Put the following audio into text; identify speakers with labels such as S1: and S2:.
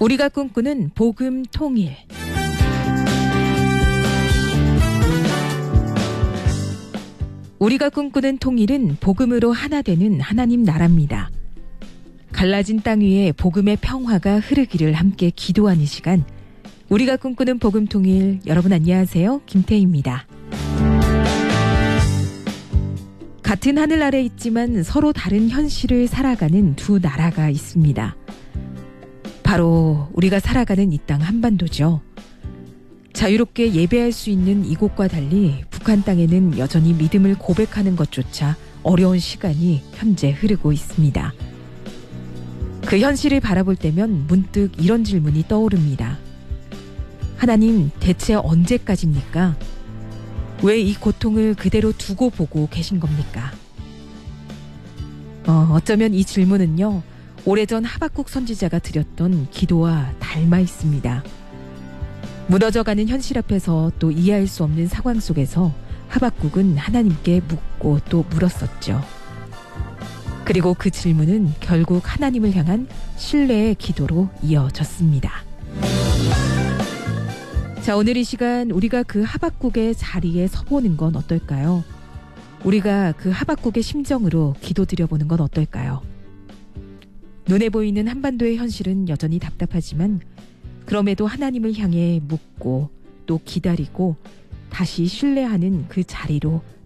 S1: 우리가 꿈꾸는 복음 통일. 우리가 꿈꾸는 통일은 복음으로 하나 되는 하나님 나라입니다. 갈라진 땅 위에 복음의 평화가 흐르기를 함께 기도하는 시간. 우리가 꿈꾸는 복음 통일. 여러분 안녕하세요. 김태희입니다. 같은 하늘 아래 있지만 서로 다른 현실을 살아가는 두 나라가 있습니다. 바로 우리가 살아가는 이 땅 한반도죠. 자유롭게 예배할 수 있는 이곳과 달리 북한 땅에는 여전히 믿음을 고백하는 것조차 어려운 시간이 현재 흐르고 있습니다. 그 현실을 바라볼 때면 문득 이런 질문이 떠오릅니다. 하나님, 대체 언제까지입니까? 왜 이 고통을 그대로 두고 보고 계신 겁니까? 어쩌면 이 질문은요, 오래전 하박국 선지자가 드렸던 기도와 닮아 있습니다. 무너져가는 현실 앞에서 또 이해할 수 없는 상황 속에서 하박국은 하나님께 묻고 또 물었었죠. 그리고 그 질문은 결국 하나님을 향한 신뢰의 기도로 이어졌습니다. 자, 오늘 이 시간 우리가 그 하박국의 자리에 서보는 건 어떨까요? 우리가 그 하박국의 심정으로 기도드려보는 건 어떨까요? 눈에 보이는 한반도의 현실은 여전히 답답하지만 그럼에도 하나님을 향해 묻고 또 기다리고 다시 신뢰하는 그 자리로